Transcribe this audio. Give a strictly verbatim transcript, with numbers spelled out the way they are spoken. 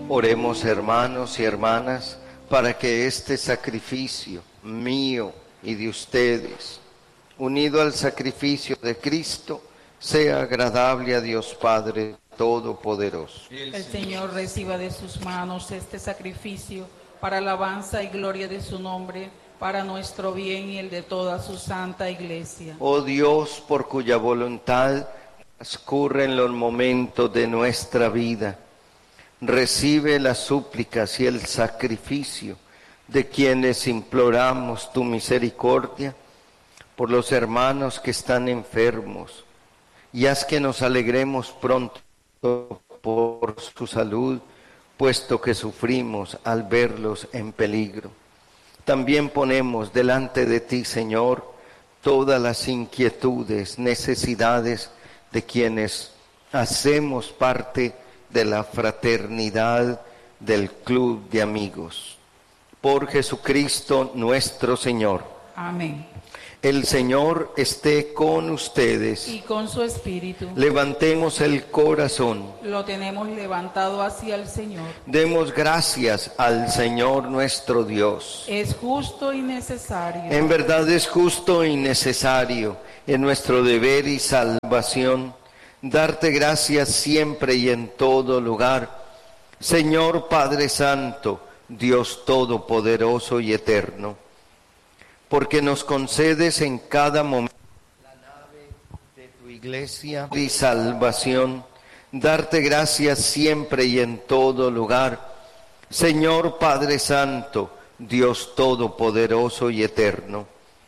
Oremos, hermanos y hermanas, para que este sacrificio mío y de ustedes, unido al sacrificio de Cristo, sea agradable a Dios Padre Todopoderoso. El Señor reciba de sus manos este sacrificio para alabanza y gloria de su nombre, para nuestro bien y el de toda su santa Iglesia. Oh Dios, por cuya voluntad transcurren los momentos de nuestra vida, recibe las súplicas y el sacrificio de quienes imploramos tu misericordia por los hermanos que están enfermos, y haz que nos alegremos pronto por su salud, puesto que sufrimos al verlos en peligro. También ponemos delante de ti, Señor, todas las inquietudes, necesidades de quienes hacemos parte de la fraternidad del Club de Amigos. Por Jesucristo nuestro Señor. Amén. El Señor esté con ustedes. Y con su espíritu. Levantemos el corazón. Lo tenemos levantado hacia el Señor. Demos gracias al Señor nuestro Dios. Es justo y necesario. En verdad es justo y necesario, en nuestro deber y salvación, darte gracias siempre y en todo lugar, Señor Padre Santo, Dios Todopoderoso y Eterno, porque nos concedes en cada momento la nave de tu iglesia y salvación, darte gracias siempre y en todo lugar, Señor Padre Santo, Dios Todopoderoso y Eterno,